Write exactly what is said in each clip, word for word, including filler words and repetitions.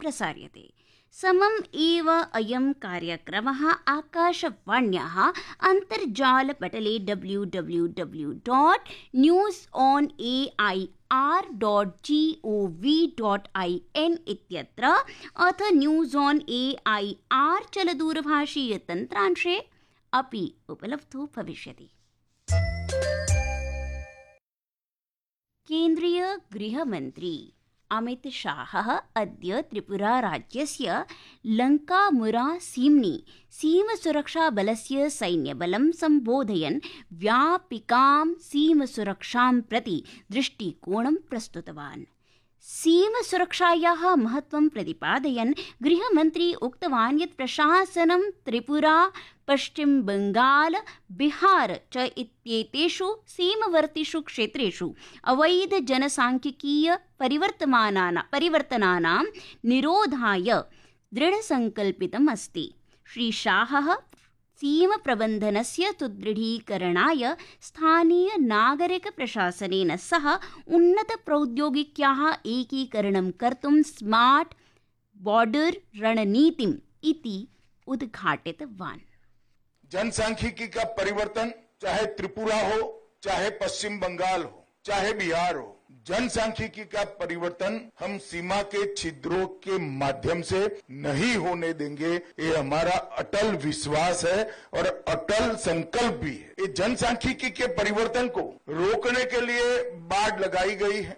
प्रसार्यते। समम् एव अयं कार्यक्रमः आकाशवाण्याः अन्तर्जालपटले W W W dot news on A I R dot G O V dot I N इत्यत्र अथ news on A I R चलदूरभाषीयतन्त्रांशे अपि उपलब्धो भविष्यति। केन्द्रीय गृहमन्त्री अमित शाहः अद्य त्रिपुराराज्यस्य लङ्कामुरा सीम्नि सीमसुरक्षाबलस्य सैन्यबलं सम्बोधयन् व्यापिकां सीमसुरक्षां प्रति दृष्टिकोणं प्रस्तुतवान्। सीमसुरक्षायाः महत्त्वं प्रतिपादयन् गृहमन्त्री उक्तवान् यत् प्रशासनं त्रिपुरा, पश्चिमबङ्गाल, बिहार च इत्येतेषु सीमवर्तिषु क्षेत्रेषु अवैधजनसाङ्ख्यिकीय परिवर्तमानानां परिवर्तनानां निरोधाय दृढसङ्कल्पितम् अस्ति। श्री शाहः सीमप्रबन्धनस्य सुदृढीकरणाय स्थानीय नागरिक प्रशासनेन सह उन्नतप्रौद्योगिक्याः एकीकरणं कर्तुं स्मार्ट् बॉर्डर रणनीतिम् इति उद्घाटितवान्। जनसांख्यिकी का परिवर्तन चाहे त्रिपुरा हो, चाहे पश्चिम बंगाल हो, चाहे बिहार हो, जनसांख्यिकी का परिवर्तन हम सीमा के छिद्रों के माध्यम से नहीं होने देंगे। ये हमारा अटल विश्वास है और अटल संकल्प भी है। ये जनसांख्यिकी के परिवर्तन को रोकने के लिए बाड़ लगाई गई है।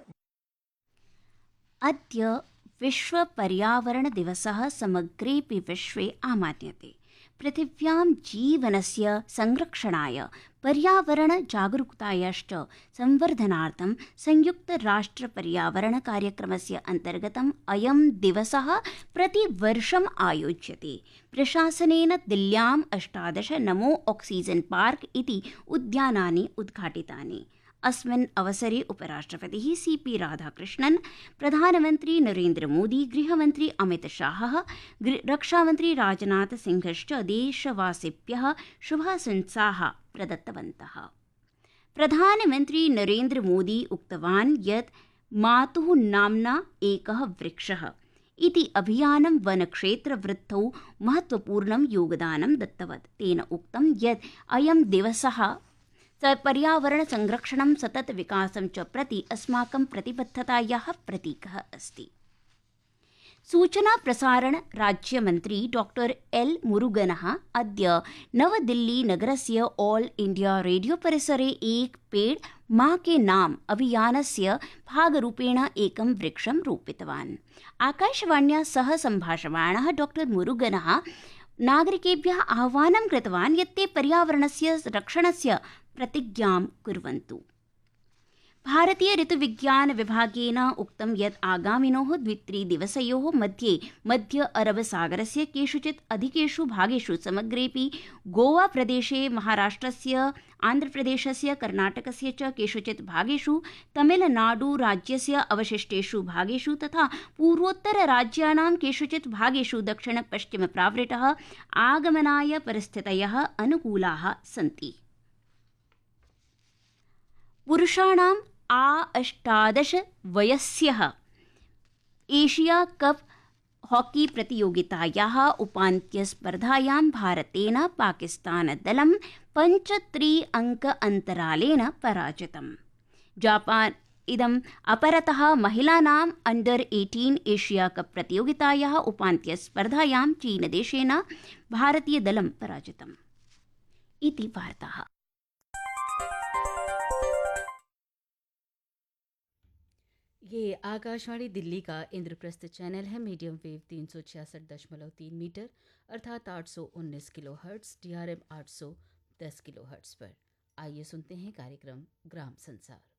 अद्य विश्व पर्यावरण दिवसः समग्रेऽपि विश्वे आमान्यते। पृथिव्यां जीवनस्य संरक्षणाय पर्यावरण जागरूकतायाश्च संवर्धनार्थं संयुक्तराष्ट्र पर्यावरण कार्यक्रमस्य अन्तर्गतम् अयं दिवसः प्रतिवर्षम् आयोज्यते। प्रशासनेन दिल्ल्याम् अष्टादश नमो ऑक्सीजन पार्क इति उद्यानानि उद्घाटितानि। अस्मिन् अवसरे उपराष्ट्रपतिः सी पी राधाकृष्णन्, प्रधानमन्त्री नरेन्द्र मोदी, गृहमन्त्री अमित शाहः, रक्षामन्त्री राजनाथ सिंहश्च देशवासिभ्यः शुभाशंसाः प्रदत्तवन्तः। प्रधानमन्त्री नरेन्द्र मोदी उक्तवान् यत् मातुः नाम्ना एकः वृक्षः इति अभियानं वनक्षेत्रवृद्धौ महत्वपूर्णं योगदानं दत्तवत्। तेन उक्तं यत् अयं दिवसः पर्यावरण संरक्षणं सतत विकासं च प्रति अस्माकं प्रतिबद्धतायाः प्रतीकः अस्ति। सूचना प्रसारण राज्यमन्त्री डॉक्टर एल मुरुगनः अद्य नवदिल्ली नगरस्य ऑल इंडिया रेडियो परिसरे एक पेड़ मां के नाम अभियानस्य भागरूपेण एकं वृक्षं रोपितवान्। आकाशवाण्या सह सम्भाषमाणः डॉक्टर मुरुगनः नागरिकेभ्यः आह्वानं कृतवान् यत् ते पर्यावरणस्य रक्षणस्य प्रतिज्ञां कुर्वन्तु। भारतीय ऋतुविज्ञान विभागेन उक्तं यत् आगामिनोः द्वित्रिदिवसयोः मध्ये मध्य अरब सागरस्य केषुचित् अधिकेषु भागेषु समग्रेऽपि गोवा प्रदेशे, महाराष्ट्रस्य, आन्ध्रप्रदेशस्य, कर्णाटकस्य च केषुचित् भागेषु, तमिलनाडु राज्यस्य अवशिष्टेषु भागेषु तथा पूर्वोत्तरराज्यानां केषुचित् भागेषु दक्षिण-पश्चिमप्रावृट्टः आगमनाय परिस्थितयः अनुकूलाः सन्ति। पुरुषाणाम् आ अष्टादश वयस्यः एशिया कप हॉकी प्रतियोगितायाः उपान्त्यस्पर्धायां भारतेन पाकिस्तानदलं पञ्चत्रि अंक अन्तरालेन पराजितम्। जापान इदम् अपरतः महिलानाम् अंडर अठारह एशिया कप प्रतियोगितायाः उपान्त्यस्पर्धायां चीनदेशेन भारतीयदलं पराजितम्। इति वार्ताः। ये आकाशवाणी दिल्ली का इंद्रप्रस्थ चैनल है। मीडियम वेव तीन सौ छियासठ दशमलव तीन मीटर अर्थात आठ सौ उन्नीस kilo hertz, D R M आठ सौ दस किलो हर्ट्स पर। आइए सुनते हैं कार्यक्रम ग्राम संसार।